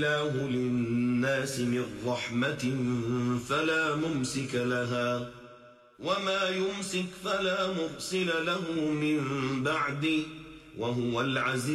الله للناس من رحمة فلا ممسك لها وما يمسك فلا مرسل له من بعده وهو العزيز